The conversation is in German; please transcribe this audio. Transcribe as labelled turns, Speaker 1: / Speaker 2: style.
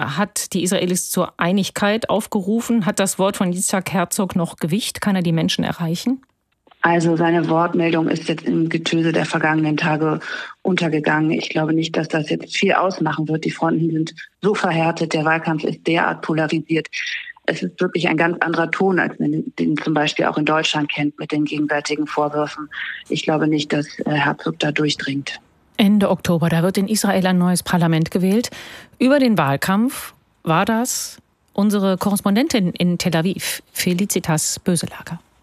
Speaker 1: hat die Israelis zur Einigkeit aufgerufen. Hat das Wort von Yitzhak Herzog noch Gewicht? Kann er die Menschen erreichen?
Speaker 2: Also seine Wortmeldung ist jetzt im Getöse der vergangenen Tage untergegangen. Ich glaube nicht, dass das jetzt viel ausmachen wird. Die Fronten sind so verhärtet, der Wahlkampf ist derart polarisiert. Es ist wirklich ein ganz anderer Ton, als man den zum Beispiel auch in Deutschland kennt mit den gegenwärtigen Vorwürfen. Ich glaube nicht, dass Herzog da durchdringt.
Speaker 1: Ende Oktober, da wird in Israel ein neues Parlament gewählt. Über den Wahlkampf war das unsere Korrespondentin in Tel Aviv, Felicitas Böselager.